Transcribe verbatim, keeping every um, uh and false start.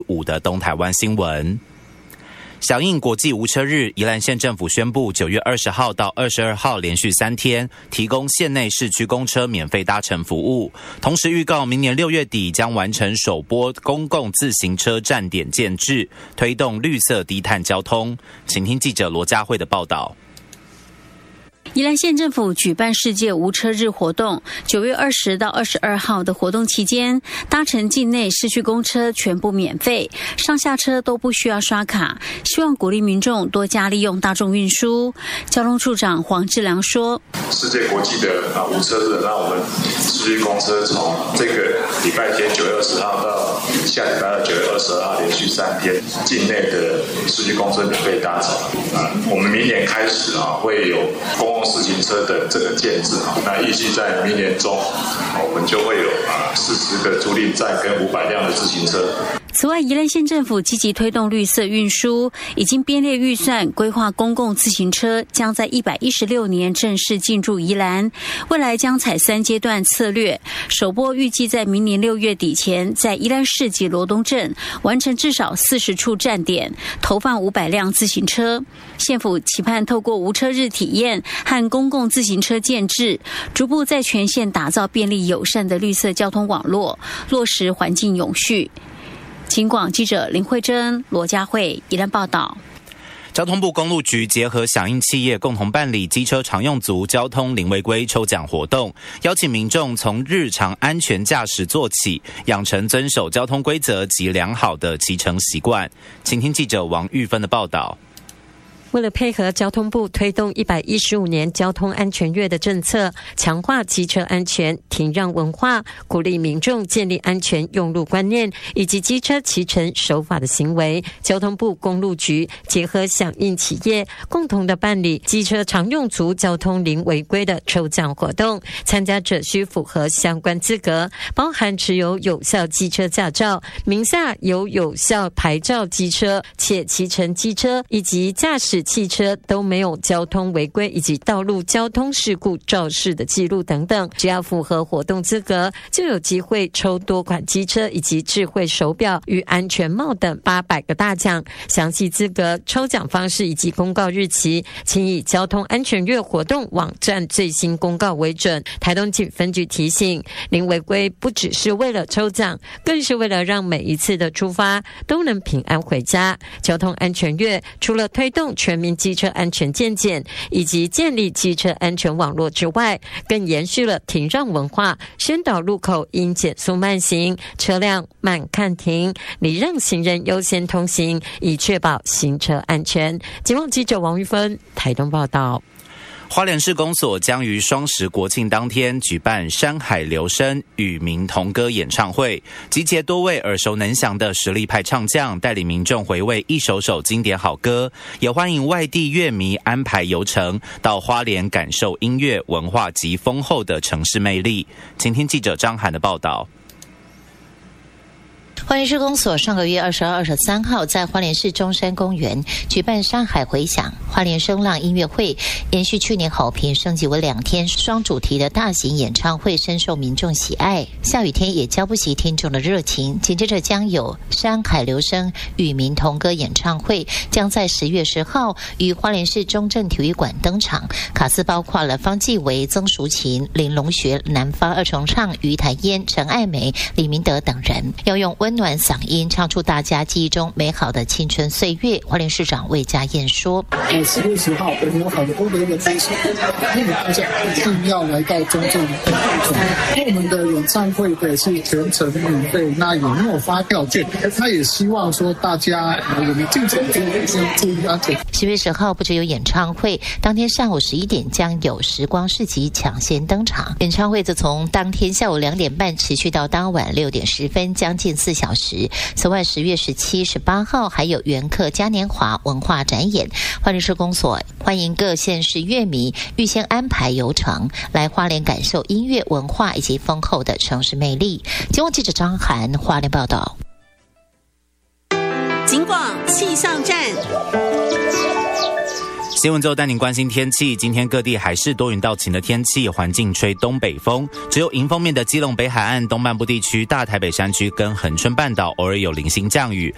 五的东台湾新闻。响应国际无车日，宜兰县政府宣布，九月二十号到二十二号连续三天提供县内市区公车免费搭乘服务，同时预告明年六月底将完成首波公共自行车站点建制，推动绿色低碳交通。请听记者罗佳慧的报道。 宜兰县政府举办世界无车日活动，九月二十到二十二号的活动期间，搭乘境内市区公车全部免费，上下车都不需要刷卡，希望鼓励民众多加利用大众运输。交通处长黄志良说：“ 世界国际的啊无车日，那我们市区公车从这个礼拜天九月二十号到下礼拜二九月二十二号连续三天，境内的市区公车免费搭乘啊。我们明年开始啊会有公共自行车的这个建制啊，那预计在明年中，我们就会有啊四十个租赁站跟五百辆的自行车。” 此外，宜兰县政府积极推动绿色运输，已经编列预算规划公共自行车将在一百一十六年正式进驻宜兰，未来将采三阶段策略，首波预计在明年六月底前，在宜兰市及罗东镇完成至少四十处站点，投放五百辆自行车。县府期盼透过无车日体验和公共自行车建制，逐步在全县打造便利友善的绿色交通网络，落实环境永续。警广记者林慧珍、罗佳慧宜兰报道。 交通部公路局结合响应企业共同办理机车常用族交通零违规抽奖活动，邀请民众从日常安全驾驶做起，养成遵守交通规则及良好的骑乘习惯。请听记者王玉芬的报道。 为了配合交通部推动一百一十五年交通安全月的政策，强化机车安全停让文化，鼓励民众建立安全用路观念以及机车骑乘守法的行为，交通部公路局结合响应企业，共同的办理机车常用族交通零违规的抽奖活动。参加者需符合相关资格，包含持有有效机车驾照、名下有有效牌照机车且骑乘机车以及驾驶汽车都没有交通违规以及道路交通事故肇事的记录等等，只要符合活动资格，就有机会抽多款机车以及智慧手表与安全帽等八百个大奖。详细资格、抽奖方式以及公告日期，请以交通安全月活动网站最新公告为准。台东警分局提醒，零违规不只是为了抽奖，更是为了让每一次的出发都能平安回家。交通安全月除了推动全民机车安全健检以及建立机车安全网络之外，更延续了停让文化，宣导路口应减速慢行，车辆慢看停，礼让行人优先通行，以确保行车安全。警广记者王玉芬台东报道。 花莲市公所将于双十国庆当天举办山海留声与民同歌演唱会，集结多位耳熟能详的实力派唱将，带领民众回味一首首经典好歌，也欢迎外地乐迷安排游程到花莲感受音乐文化及丰厚的城市魅力。请听记者张涵的报道。 花莲市公所上个月二十二、二十三号在花莲市中山公园举办山海回响花莲声浪音乐会，延续去年好评，升级为两天双主题的大型演唱会，深受民众喜爱。下雨天也浇不熄听众的热情。紧接着将有山海留声与民同歌演唱会，将在十月十号于花莲市中正体育馆登场。卡司包括了方季惟、曾淑琴、林龙学、南方二重唱、于台烟、陈爱梅、李明德等人，要用温暖嗓音唱出大家记忆中美好的青春岁月。花莲市长魏家燕说：“ 呃，十月十号我们有很多的一个担心，那么大家一定要来到中正体育馆。我们的演唱会的是全程免费，那也没有发票券。他也希望说大家我们进场之后注意安全。” 十月十号不只有演唱会，当天上午十一点将有时光市集抢先登场。演唱会则从当天下午两点半持续到当晚六点十分，将近四小时。此外，十月十七、十八号还有元客嘉年华文化展演。花莲市公所欢迎各县市乐迷预先安排游程，来花莲感受音乐文化以及丰厚的城市魅力。警广记者张涵花莲报道。 警广气象站。 新闻之后带您关心天气，今天各地还是多云到晴的天气，环境吹东北风，只有迎风面的基隆北海岸东半部地区、大台北山区跟恒春半岛偶尔有零星降雨，